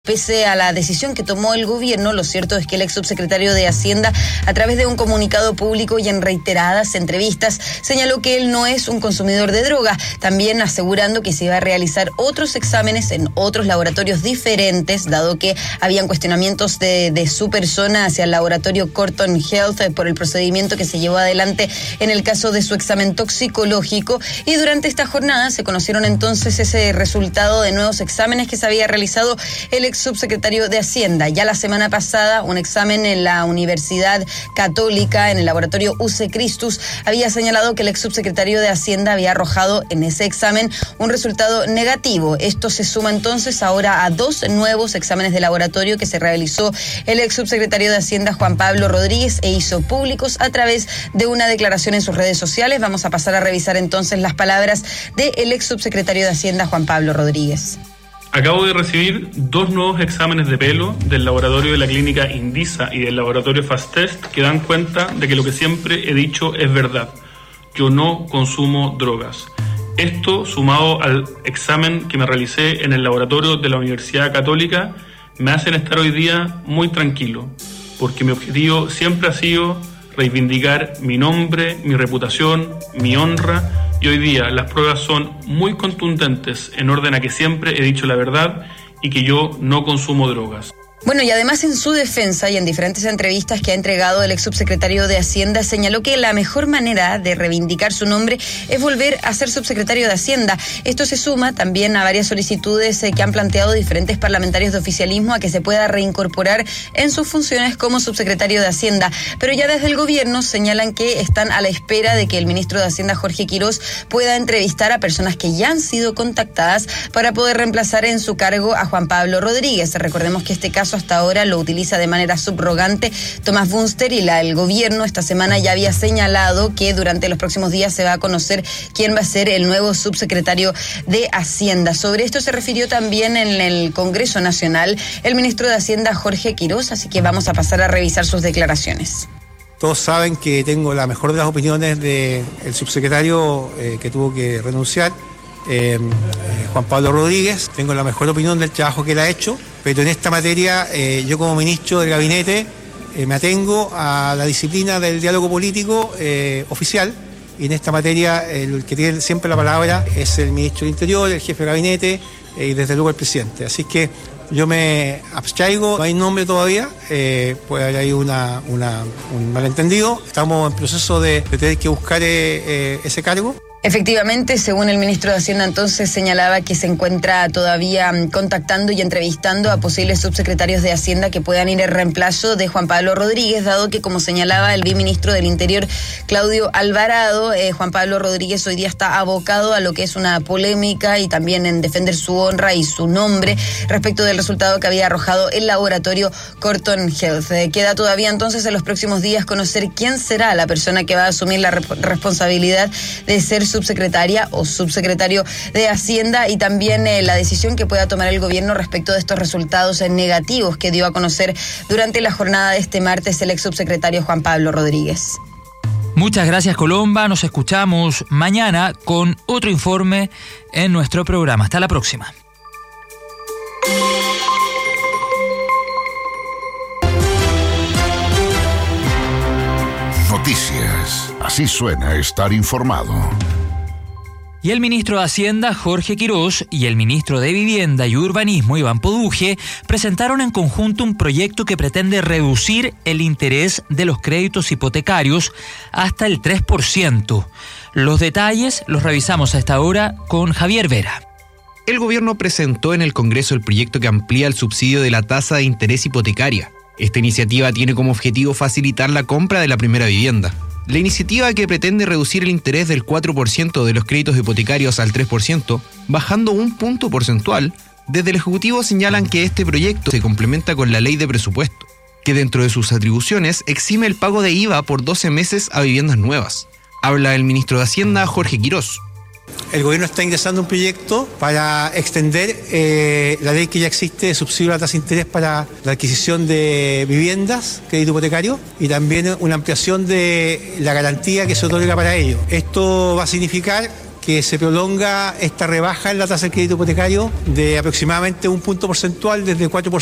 Pese a la decisión que tomó el gobierno, lo cierto es que el ex subsecretario de Hacienda, a través de un comunicado público y en reiteradas entrevistas, señaló que él no es un consumidor de droga, también asegurando que se iba a realizar otros exámenes en otros laboratorios diferentes, dado que habían cuestionamientos de su persona hacia el laboratorio Corton Health por el procedimiento que se llevó adelante en el caso de su examen toxicológico. Y durante esta jornada se conocieron entonces ese resultado de nuevos exámenes que se había realizado el ex subsecretario de Hacienda. Ya la semana pasada, un examen en la Universidad Católica, en el laboratorio UC Christus, había señalado que el ex subsecretario de Hacienda había arrojado en ese examen un resultado negativo. Esto se suma entonces ahora a dos nuevos exámenes de laboratorio que se realizó el ex subsecretario de Hacienda, Juan Pablo Rodríguez, e hizo públicos a través de una declaración en sus redes sociales. Vamos a pasar a revisar entonces las palabras del ex subsecretario de Hacienda, Juan Pablo Rodríguez. Acabo de recibir dos nuevos exámenes de pelo del laboratorio de la clínica Indisa y del laboratorio Fastest que dan cuenta de que lo que siempre he dicho es verdad. Yo no consumo drogas. Esto, sumado al examen que me realicé en el laboratorio de la Universidad Católica, me hacen estar hoy día muy tranquilo, porque mi objetivo siempre ha sido reivindicar mi nombre, mi reputación, mi honra. Y hoy día las pruebas son muy contundentes en orden a que siempre he dicho la verdad y que yo no consumo drogas. Bueno, y además en su defensa y en diferentes entrevistas que ha entregado el ex subsecretario de Hacienda, señaló que la mejor manera de reivindicar su nombre es volver a ser subsecretario de Hacienda. Esto se suma también a varias solicitudes que han planteado diferentes parlamentarios de oficialismo a que se pueda reincorporar en sus funciones como subsecretario de Hacienda. Pero ya desde el gobierno señalan que están a la espera de que el ministro de Hacienda, Jorge Quirós, pueda entrevistar a personas que ya han sido contactadas para poder reemplazar en su cargo a Juan Pablo Rodríguez. Recordemos que este caso hasta ahora lo utiliza de manera subrogante Tomás Bunster, y el gobierno esta semana ya había señalado que durante los próximos días se va a conocer quién va a ser el nuevo subsecretario de Hacienda. Sobre esto se refirió también en el Congreso Nacional el ministro de Hacienda, Jorge Quirós, así que vamos a pasar a revisar sus declaraciones. Todos saben que tengo la mejor de las opiniones del subsecretario que tuvo que renunciar, Juan Pablo Rodríguez. Tengo la mejor opinión del trabajo que él ha hecho, pero en esta materia yo como ministro del gabinete me atengo a la disciplina del diálogo político oficial, y en esta materia el que tiene siempre la palabra es el ministro del Interior, el jefe de gabinete y desde luego el presidente. Así que yo me abstraigo, no hay nombre todavía, puede haber ahí un malentendido. Estamos en proceso de tener que buscar ese cargo. Efectivamente, según el ministro de Hacienda, entonces señalaba que se encuentra todavía contactando y entrevistando a posibles subsecretarios de Hacienda que puedan ir en reemplazo de Juan Pablo Rodríguez, dado que, como señalaba el viceministro del Interior, Claudio Alvarado, Juan Pablo Rodríguez hoy día está abocado a lo que es una polémica y también en defender su honra y su nombre respecto del resultado que había arrojado el laboratorio Corton Health. Queda todavía entonces en los próximos días conocer quién será la persona que va a asumir la responsabilidad de ser subsecretaria o subsecretario de Hacienda, y también la decisión que pueda tomar el gobierno respecto de estos resultados negativos que dio a conocer durante la jornada de este martes el ex subsecretario Juan Pablo Rodríguez. Muchas gracias, Colomba. Nos escuchamos mañana con otro informe en nuestro programa. Hasta la próxima. Noticias. Así suena estar informado. Y el ministro de Hacienda, Jorge Quirós, y el ministro de Vivienda y Urbanismo, Iván Poduje, presentaron en conjunto un proyecto que pretende reducir el interés de los créditos hipotecarios hasta el 3%. Los detalles los revisamos a esta hora con Javier Vera. El gobierno presentó en el Congreso el proyecto que amplía el subsidio de la tasa de interés hipotecaria. Esta iniciativa tiene como objetivo facilitar la compra de la primera vivienda. La iniciativa, que pretende reducir el interés del 4% de los créditos hipotecarios al 3%, bajando un punto porcentual, desde el Ejecutivo señalan que este proyecto se complementa con la Ley de Presupuesto, que dentro de sus atribuciones exime el pago de IVA por 12 meses a viviendas nuevas. Habla el ministro de Hacienda, Jorge Quirós. El gobierno está ingresando un proyecto para extender la ley que ya existe de subsidio a la tasa de interés para la adquisición de viviendas, crédito hipotecario, y también una ampliación de la garantía que se otorga para ello. Esto va a significar que se prolonga esta rebaja en la tasa del crédito hipotecario de aproximadamente un punto porcentual desde 4%